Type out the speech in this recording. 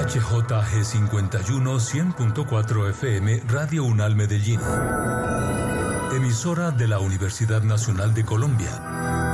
HJG51 100.4 FM Radio Unal Medellín. Emisora de la Universidad Nacional de Colombia.